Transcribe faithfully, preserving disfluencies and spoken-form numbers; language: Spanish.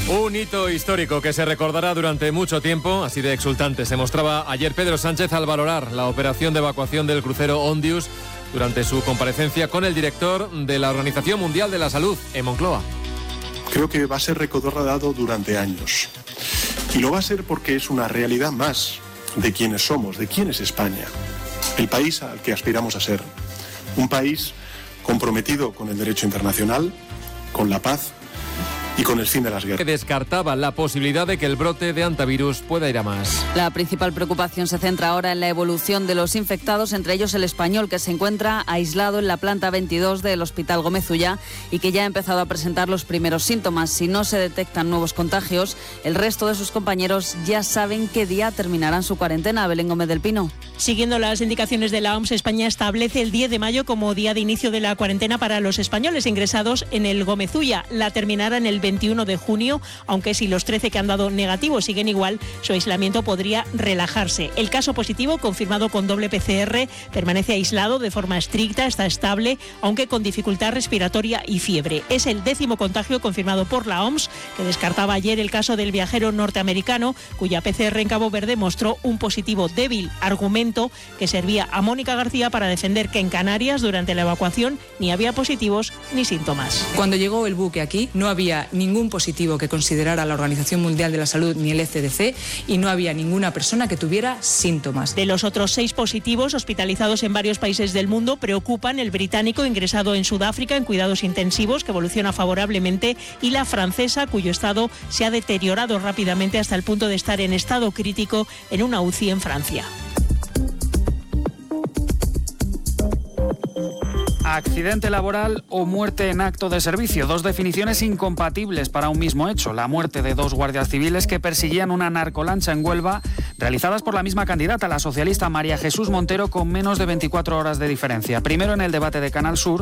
Un hito histórico que se recordará durante mucho tiempo, así de exultante se mostraba ayer Pedro Sánchez al valorar la operación de evacuación del crucero Ondius durante su comparecencia con el director de la Organización Mundial de la Salud en Moncloa. Creo que va a ser recordado durante años. Y lo va a ser porque es una realidad más de quiénes somos, de quién es España. El país al que aspiramos a ser. Un país comprometido con el derecho internacional, con la paz y con el fin de las guerras. Descartaba la posibilidad de que el brote de hantavirus pueda ir a más. La principal preocupación se centra ahora en la evolución de los infectados, entre ellos el español, que se encuentra aislado en la planta veintidós del Hospital Gómez Ullá y que ya ha empezado a presentar los primeros síntomas. Si no se detectan nuevos contagios, el resto de sus compañeros ya saben qué día terminarán su cuarentena. Belén Gómez del Pino. Siguiendo las indicaciones de la O M S, España establece el diez de mayo como día de inicio de la cuarentena para los españoles ingresados en el Gómez Ullá. La terminará en el veintiuno de junio, aunque si los trece que han dado negativo siguen igual, su aislamiento podría relajarse. El caso positivo, confirmado con doble P C R, permanece aislado de forma estricta, está estable, aunque con dificultad respiratoria y fiebre. Es el décimo contagio confirmado por la O M S, que descartaba ayer el caso del viajero norteamericano, cuya P C R en Cabo Verde mostró un positivo débil, argumento que servía a Mónica García para defender que en Canarias, durante la evacuación, ni había positivos ni síntomas. Cuando llegó el buque aquí, no había ningún positivo que considerara la Organización Mundial de la Salud ni el E C D C y no había ninguna persona que tuviera síntomas. De los otros seis positivos hospitalizados en varios países del mundo, preocupan el británico ingresado en Sudáfrica en cuidados intensivos, que evoluciona favorablemente, y la francesa, cuyo estado se ha deteriorado rápidamente hasta el punto de estar en estado crítico en una U C I en Francia. Accidente laboral o muerte en acto de servicio, dos definiciones incompatibles para un mismo hecho. La muerte de dos guardias civiles que persiguían una narcolancha en Huelva, realizadas por la misma candidata, la socialista María Jesús Montero, con menos de veinticuatro horas de diferencia. Primero en el debate de Canal Sur,